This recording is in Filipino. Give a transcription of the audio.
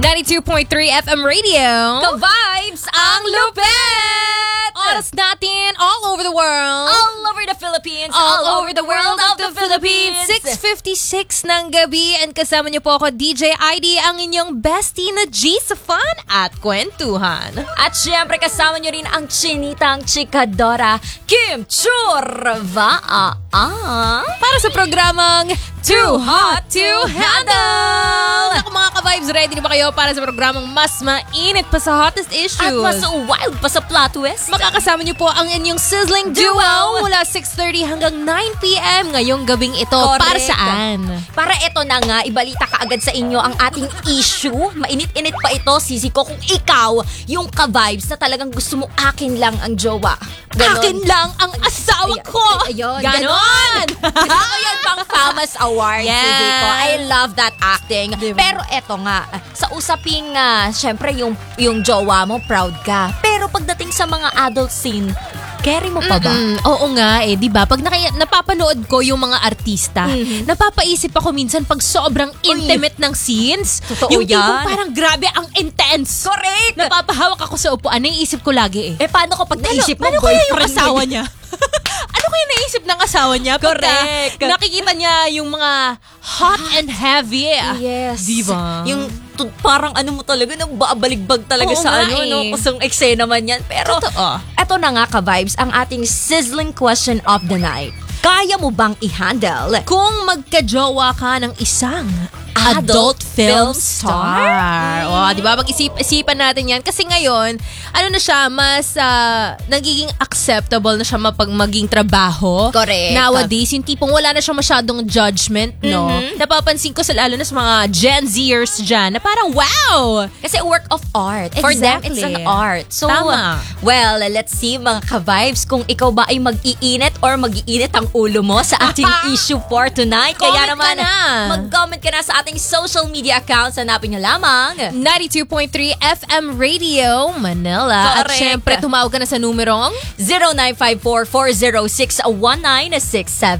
92.3 FM Radio. Ka-vibes ang lupit! Oras natin all over the world. All over the Philippines. All over the world of the Philippines. 6:56 ng gabi and kasama niyo po ako, DJ ID, ang inyong bestie na G sa fun at kwentuhan. At syempre kasama nyo rin ang chinitang chikadora, Kim Churvaa. Para sa programang Too Hot to Handle. Naku mga ka-vibes, ready na ba kayo para sa programang mas mainit pa sa hottest issues? At mas wild pa sa plot twist. Makakasama niyo po ang inyong sizzling duo mula 6:30 hanggang 9 p.m. ngayong gabing ito. Correct. Para saan? Para ito na nga, ibalita ka agad sa inyo ang ating issue. Mainit-init pa ito, sisi ko, kung ikaw yung ka-vibes na talagang gusto mo akin lang ang jowa. Ganon. Akin lang ang asawa ko! Ayun, ganon! Gusto yan pang FAMAS Award, Yes. sisi ko. I love that acting. Diba? Pero eto nga, sa usaping, syempre yung jowa mo, proud ka. Pero pagdating sa mga adult scene, carry mo pa ba? Oo nga di ba? Pag napapanood ko yung mga artista, napapaisip ako minsan pag sobrang intimate ng scenes. Totoo yung tipong yan. parang grabe ang intense. Correct! Napapahawak ako sa upuan. Naiisip ko lagi Paano ko pag naisip mo, Ano kaya yung boyfriend asawa mo? niya? Ano kaya naisip ng asawa niya? Pagka Correct. nakikita niya yung mga hot and heavy. Yes. Diba? Yung parang ano mo talaga, nababaligbag talaga Oo sa nga ano, no? Kusang eksena man yan. Pero, Totoo. eto na nga ka-vibes, ang ating sizzling question of the night. Kaya mo bang i-handle Kung magka-jowa ka ng isang adult film star. O, di ba? Mag-isipan natin yan. Kasi ngayon, ano na siya, mas nagiging acceptable na siya maging trabaho. Correct. Nowadays, yung tipong wala na siya masyadong judgment, no? Napapansin ko lalo na sa mga Gen Zers dyan, na parang wow! Kasi work of art. For them, it's an Exactly. art. So, Tama. well, let's see mga ka-vibes kung ikaw ba ay mag-iinit or mag-iinit ang ulo mo sa ating issue for tonight. Kaya Comment naman, ka na. mag-comment ka na sa ating social media accounts. Hanapin nyo lamang 92.3 FM Radio Manila. At Correct. syempre, tumawag ka na sa numerong 0954-406-1967.